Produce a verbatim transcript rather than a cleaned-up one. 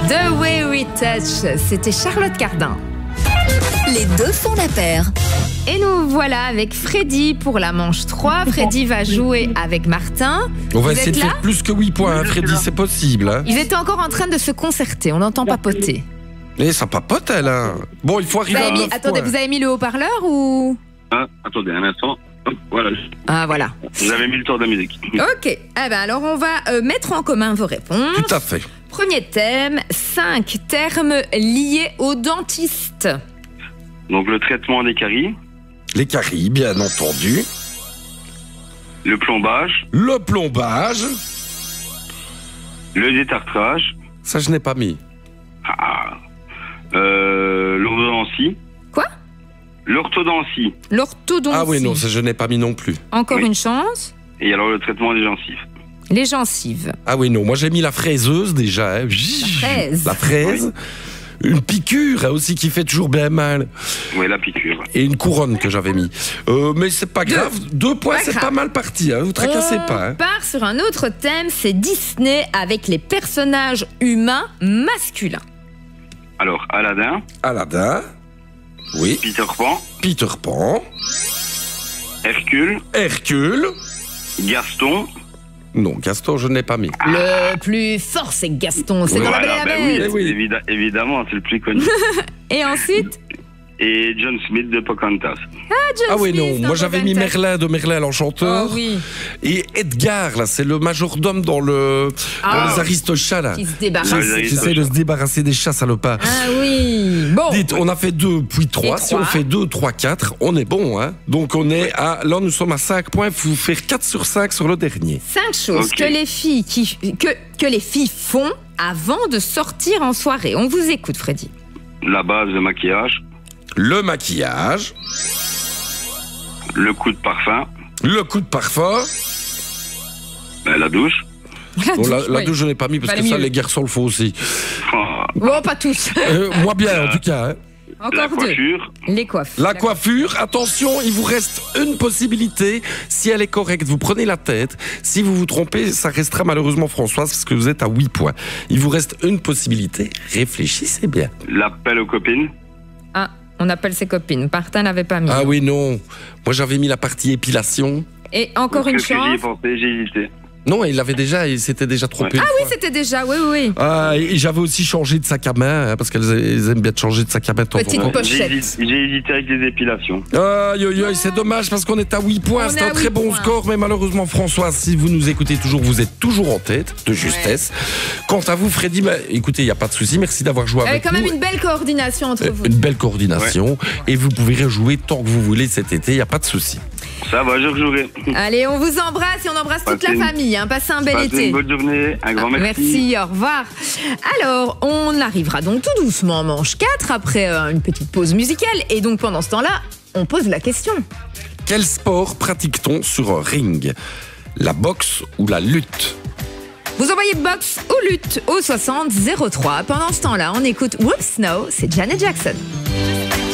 The Way We Touch, c'était Charlotte Cardin. Les deux font la paire. Et nous voilà avec Freddy pour la manche trois. Freddy va jouer avec Martin. On va Vous essayer êtes de là faire plus que huit points, hein, Freddy, c'est possible. Hein. Ils étaient encore en train de se concerter, on n'entend pas poter. Et ça papote, elle. Hein. Bon, il faut Vous arriver avez à mis, neuf attendez, points. vous avez mis le haut-parleur ou... Ah, attendez un instant. Hop, voilà. Ah, voilà. Vous avez mis le tour de la musique. Ok, eh ben alors on va euh, mettre en commun vos réponses. Tout à fait. Premier thème, cinq termes liés au dentiste. Donc le traitement des caries, Les caries, bien entendu. le plombage, Le plombage. le détartrage, Ça, je n'ai pas mis. ah, euh, l'orthodontie. Quoi? L'orthodontie. L'orthodontie. Ah oui, non, ça, je n'ai pas mis non plus. Encore Oui. une chance. Et alors le traitement des gencives. Les gencives. Ah oui, non, moi j'ai mis la fraiseuse déjà. Hein. La fraise. La fraise. Une piqûre hein, aussi qui fait toujours bien mal. Oui, la piqûre. Et une couronne que j'avais mis. Euh, mais c'est pas grave. Deux, points, Pas c'est grave. pas mal parti. Hein. Vous tracassez On pas. Hein. part sur un autre thème, c'est Disney avec les personnages humains masculins. Alors Aladdin, Aladdin. Oui. Peter Pan, Peter Pan. Hercule, Hercule. Gaston. Non, Gaston, je n'ai pas mis. Le plus fort, c'est Gaston. C'est dans la Belle et la ben oui, Bête. Eh oui. évida- évidemment, c'est le plus connu. Et ensuite, Et John Smith de Pocahontas. John Ah oui, Smith non. dans Moi, j'avais mis Pocahontas. Merlin de Merlin l'Enchanteur. Oh oui, Et Edgar, là, c'est le majordome dans, le, Ah. dans les Aristochats, là. qui se débarrasse. Ah, Qui les essaie de se débarrasser des chats salopards. Ah oui. Bon. Dites, on a fait deux, puis trois. Et Si on trois. fait deux, trois, quatre, on est bon, hein. Donc on est à, là nous sommes à cinq points. Il faut faire quatre sur cinq sur le dernier. Cinq choses Ok. que les filles qui que que les filles font avant de sortir en soirée. On vous écoute, Freddy. La base de maquillage, Le maquillage, le coup de parfum, le coup de parfum. ben, la douche. Bon, la, la oui. douche, je n'ai pas mis parce Fallait que ça, mieux. les garçons le font aussi. Ah, Bon, pas tous. Euh, moi bien, en tout cas. Hein. la Encore deux. coiffure, Les coiffes. La coiffure, attention, il vous reste une possibilité. Si elle est correcte, vous prenez la tête. Si vous vous trompez, ça restera malheureusement Françoise parce que vous êtes à huit points. Il vous reste une possibilité. Réfléchissez bien. l'appel aux copines, Ah, on appelle ses copines. Martin n'avait pas mis. Ah oui, non. Moi, j'avais mis la partie épilation. Et encore une Qu'est-ce que j'y ai chance. pensé, j'ai hésité. Non, il l'avait déjà, il s'était déjà trompé. Ouais. une Oui, fois. c'était déjà. Oui, oui, oui. Ah, et j'avais aussi changé de sac à main, hein, parce qu'elles elles aiment bien de changer de sac à main de temps en Petite temps. pochette. J'ai hésité, j'ai hésité avec les épilations. Aïe, aïe, aïe, c'est dommage parce qu'on est à huit points. On C'est est à un très huit bon points. score, mais malheureusement, Françoise, si vous nous écoutez toujours, vous êtes toujours en tête de justesse. Quant à vous, Freddy, bah, écoutez, il n'y a pas de souci. Merci d'avoir joué Il y avait avec quand nous. même une belle coordination entre Euh, vous. Une belle coordination. Et vous pouvez rejouer tant que vous voulez cet été, il n'y a pas de souci. Ça va, je rejouerai. Allez, on vous embrasse et on embrasse toute Passez la une- famille. Hein. Passez un bel Passez été. une bonne journée, un grand Ah, merci. Merci, au revoir. Alors, on arrivera donc tout doucement en manche quatre après euh, une petite pause musicale. Et donc, pendant ce temps-là, on pose la question. Quel sport pratique-t-on sur un ring? La boxe ou la lutte? Vous envoyez box ou lutte au soixante zéro trois. Pendant ce temps-là, on écoute Whoops No, c'est Janet Jackson.